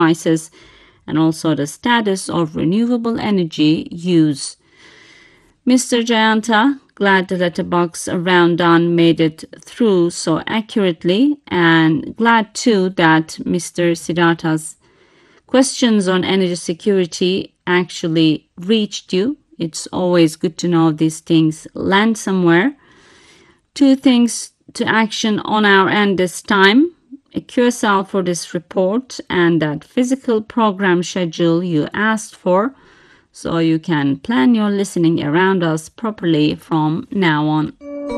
prices and also the status of renewable energy use. Mr. Jayanta, glad the letterbox rundown made it through so accurately, and glad too that Mr. Siddhartha's questions on energy security actually reached you. It's always good to know these things land somewhere. 2 things to action on our end this time. A QSL for this report and that physical program schedule you asked for, so you can plan your listening around us properly from now on.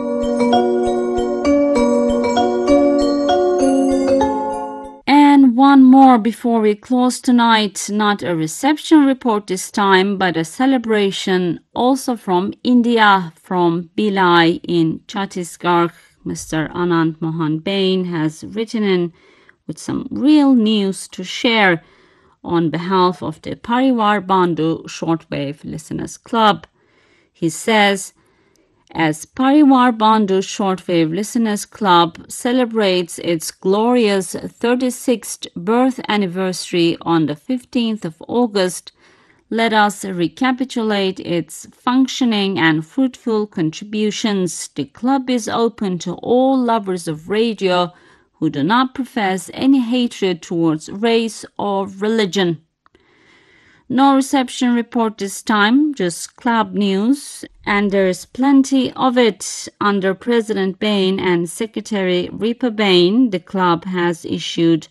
And one more before we close tonight, not a reception report this time, but a celebration also from India, from Bhilai in Chhattisgarh. Mr. Anand Mohan Bain has written in with some real news to share on behalf of the Parivar Bandhu Shortwave Listeners Club. He says, as Parivar Bandhu Shortwave Listeners Club celebrates its glorious 36th birth anniversary on the 15th of August, let us recapitulate its functioning and fruitful contributions. The club is open to all lovers of radio who do not profess any hatred towards race or religion. No reception report this time, just club news, and there's plenty of it. Under President Bain and Secretary Ripa Bain, the club has issued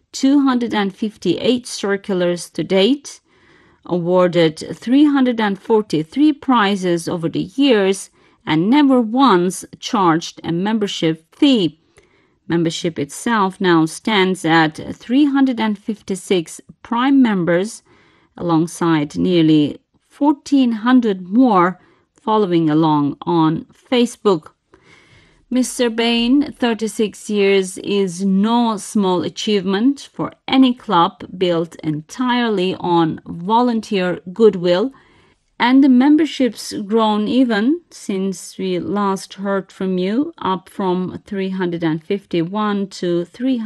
258 circulars to date, awarded 343 prizes over the years, and never once charged a membership fee. Membership itself now stands at 356 prime members, alongside nearly 1,400 more following along on Facebook. Mr. Bain, 36 years is no small achievement for any club built entirely on volunteer goodwill, and the membership's grown even since we last heard from you, up from 351 to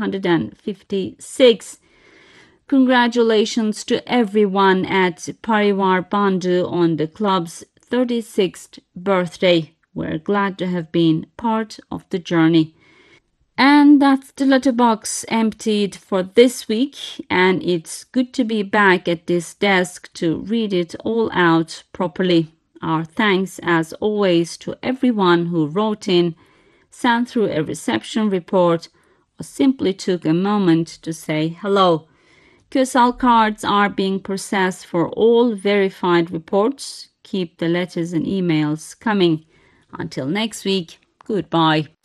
356. Congratulations to everyone at Parivar Bandhu on the club's 36th birthday. We're glad to have been part of the journey. And that's the letterbox emptied for this week, and it's good to be back at this desk to read it all out properly. Our thanks, as always, to everyone who wrote in, sent through a reception report, or simply took a moment to say hello. QSL cards are being processed for all verified reports. Keep the letters and emails coming. Until next week, goodbye.